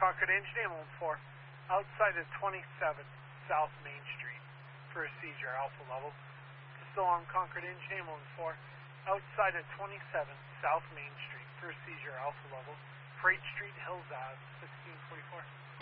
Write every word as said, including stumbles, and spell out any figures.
Concord Engine, ambulance four, outside of twenty-seven South Main Street for a seizure, alpha level. Still on Concord Engine, ambulance four, outside of twenty-seven South Main Street for a seizure, alpha level. Freight Street, Hills Ave, sixteen forty-four.